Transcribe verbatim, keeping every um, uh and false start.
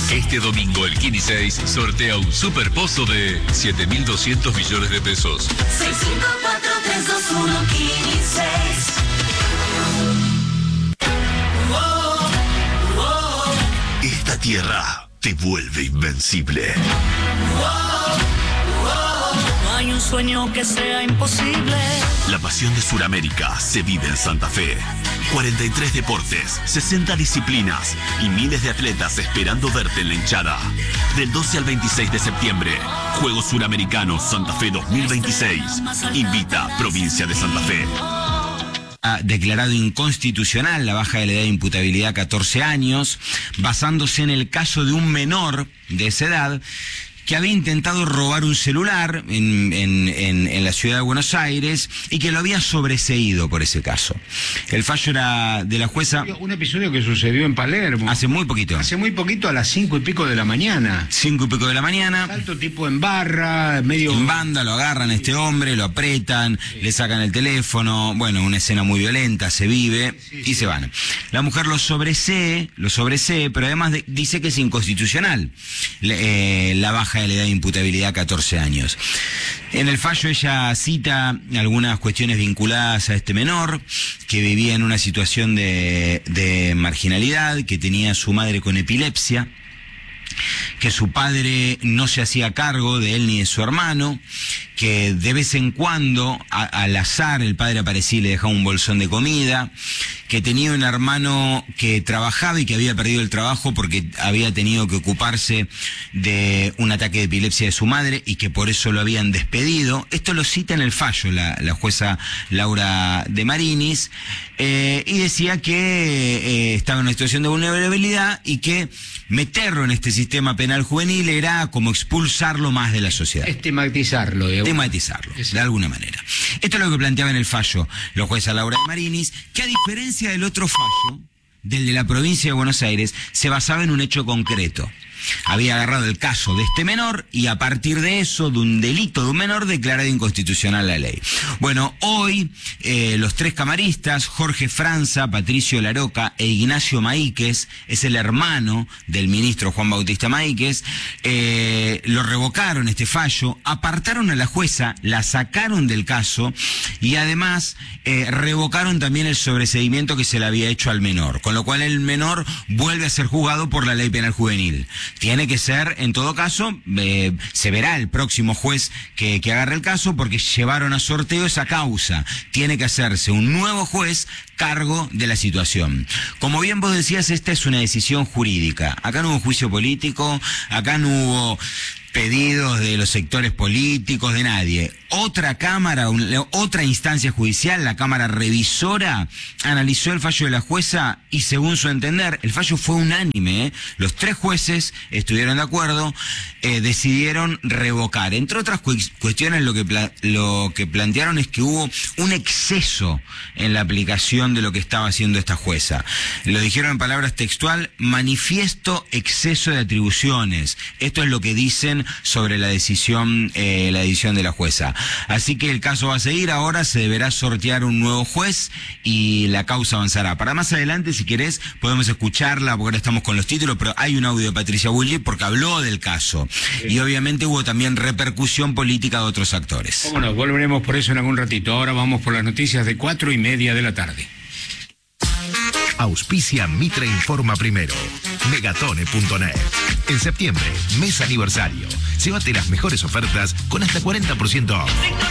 Este domingo el Kini seis sortea un superpozo de siete mil doscientos millones de pesos. seis cinco cuatro tres dos uno Kini seis. Esta tierra te vuelve invencible. No hay un sueño que sea imposible. La pasión de Sudamérica se vive en Santa Fe. cuarenta y tres deportes, sesenta disciplinas y miles de atletas esperando verte en la hinchada. Del doce al veintiséis de septiembre, Juegos Suramericanos Santa Fe dos mil veintiséis. Invita Provincia de Santa Fe. Ha declarado inconstitucional la baja de la edad de imputabilidad a catorce años, basándose en el caso de un menor de esa edad que había intentado robar un celular en, en, en, en la ciudad de Buenos Aires y que lo había sobreseído por ese caso. El fallo era de la jueza... Un episodio que sucedió en Palermo. Hace muy poquito. Hace muy poquito, a las cinco y pico de la mañana. Cinco y pico de la mañana. Alto tipo en barra, medio... En banda, lo agarran a este hombre, lo apretan, sí. Le sacan el teléfono, bueno, una escena muy violenta, se vive, sí, sí, y sí. se van. La mujer lo sobresee, lo sobresee, pero además de, dice que es inconstitucional eh, la baja de la edad de imputabilidad a catorce años. En el fallo ella cita algunas cuestiones vinculadas a este menor, que vivía en una situación de, de marginalidad, que tenía a su madre con epilepsia, que su padre no se hacía cargo de él ni de su hermano, que de vez en cuando, a, al azar, el padre aparecía y le dejaba un bolsón de comida, que tenía un hermano que trabajaba y que había perdido el trabajo porque había tenido que ocuparse de un ataque de epilepsia de su madre y que por eso lo habían despedido. Esto lo cita en el fallo la, la jueza Laura de Marinis, eh, y decía que eh, estaba en una situación de vulnerabilidad y que meterlo en este sistema penal juvenil era como expulsarlo más de la sociedad. Estigmatizarlo, digamos. Estigmatizarlo, de alguna manera. Esto es lo que planteaba en el fallo la jueza Laura de Marinis, que a diferencia del otro fallo, del de la provincia de Buenos Aires, se basaba en un hecho concreto. Había agarrado el caso de este menor y a partir de eso, de un delito de un menor, declarado inconstitucional la ley. Bueno, hoy eh, los tres camaristas, Jorge Franza, Patricio Laroca e Ignacio Maíquez, es el hermano del ministro Juan Bautista Maíquez, eh, lo revocaron este fallo, apartaron a la jueza, la sacaron del caso y además eh, revocaron también el sobreseimiento que se le había hecho al menor, con lo cual el menor vuelve a ser juzgado por la ley penal juvenil. Tiene que ser, en todo caso, eh, se verá el próximo juez que, que agarre el caso, porque llevaron a sorteo esa causa. Tiene que hacerse un nuevo juez cargo de la situación. Como bien vos decías, esta es una decisión jurídica. Acá no hubo juicio político, acá no hubo pedidos de los sectores políticos, de nadie. Otra cámara, un, otra instancia judicial, la cámara revisora, analizó el fallo de la jueza y según su entender, el fallo fue unánime, ¿eh? Los tres jueces estuvieron de acuerdo, eh, decidieron revocar. Entre otras cu cuestiones, lo que, lo que plantearon es que hubo un exceso en la aplicación de lo que estaba haciendo esta jueza. Lo dijeron en palabras textual, manifiesto exceso de atribuciones. Esto es lo que dicen sobre la decisión, eh, la decisión de la jueza. Así que el caso va a seguir, ahora se deberá sortear un nuevo juez y la causa avanzará. Para más adelante, si querés, podemos escucharla, porque ahora estamos con los títulos, pero hay un audio de Patricia Bullrich porque habló del caso. Sí. Y obviamente hubo también repercusión política de otros actores. Cómo no, volveremos por eso en algún ratito. Ahora vamos por las noticias de cuatro y media de la tarde. Auspicia Mitre Informa Primero. Megatone punto net. En septiembre, mes aniversario. Llévate las mejores ofertas con hasta cuarenta por ciento off.